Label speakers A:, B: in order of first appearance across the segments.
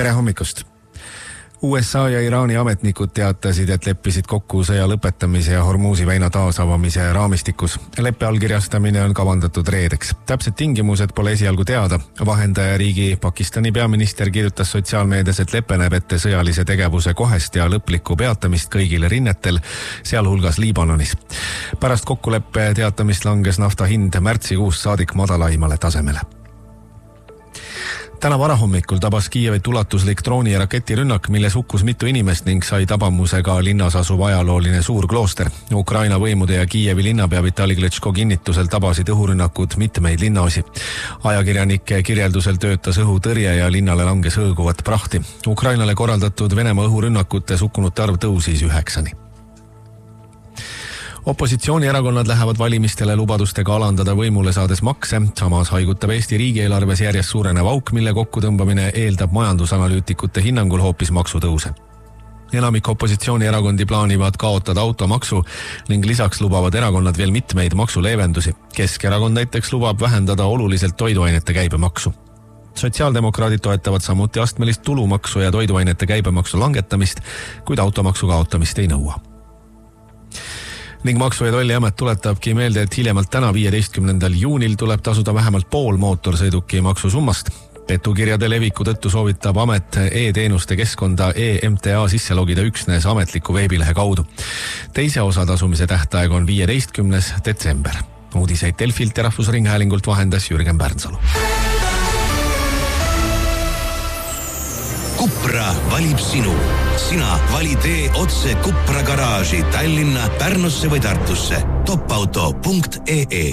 A: Tere hommikust! USA ja Iraani ametnikud teatasid, et leppisid kokku sõja lõpetamise ja Hormuzi väina taasavamise raamistikus. Leppe allkirjastamine on kavandatud reedeks. Täpsed tingimused pole esialgu teada. Vahendaja riigi Pakistani peaminister kirjutas sotsiaalmeedias, et leppe näeb ette sõjalise tegevuse kohest ja lõplikku peatamist kõigil rinnetel, sealhulgas Liibanonis. Pärast kokkuleppe teatamist langes nafta hind märtsikuust saadik madalaimale tasemele. Täna varahommikul tabas Kiievit ulatuslik drooni- ja raketirünnak, milles hukkus mitu inimest ning sai tabamusega linnas asuv ajalooline suur klooster. Ukraina võimude ja Kiievi linnapea Vitali Klitschko kinnitusel tabasid õhurünnakud mitmeid linnaosi. Ajakirjanike kirjeldusel töötas õhutõrje ja linnale langes hõõguvat prahti. Ukrainale korraldatud Venemaa õhurünnakutes hukkunute arv tõusis 9-ni. Opositsioonierakonnad lähevad valimistele lubadustega alandada võimule saades makse, samas haigutab Eesti riigieelarves järjest suurenev auk, mille kokkutõmbamine eeldab majandusanalüütikute hinnangul hoopis maksutõuse. Enamik opositsioonierakondi plaanivad kaotada automaksu ning lisaks lubavad erakonnad veel mitmeid maksuleevendusi. Keskerakond näiteks lubab vähendada oluliselt toiduainete käibemaksu. Sotsiaaldemokraadid toetavad samuti astmelist tulumaksu ja toiduainete käibemaksu langetamist, kuid automaksu kaotamist ei nõua. Ning Maksu- ja Tolliamet tuletabki meelde, et hiljemalt täna 15. juunil tuleb tasuda vähemalt pool mootorsõiduki maksusummast. Petukirjade leviku tõttu soovitab amet e-teenuste keskkonda EMTA sisse logida üksnes ametliku veebilehe kaudu. Teise osa tasumise tähtaeg on 15. detsember. Uudiseid Delfilt ja Rahvusringhäälingult vahendas Jürgen Pärnsalu.
B: Kupra valib sinu. Sina vali tee otse Kupra garaaži Tallinna, Pärnusse või Tartusse. Topauto.ee.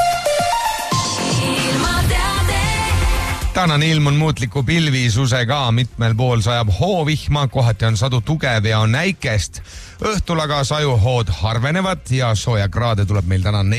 C: Tänane ilm on muutliku pilvisusega, mitmel pool sajab hoovihma, kohati on sadu tugev ja on näikest. Õhtul aga sajuhood harvenevad ja sooja kraade tuleb meil täna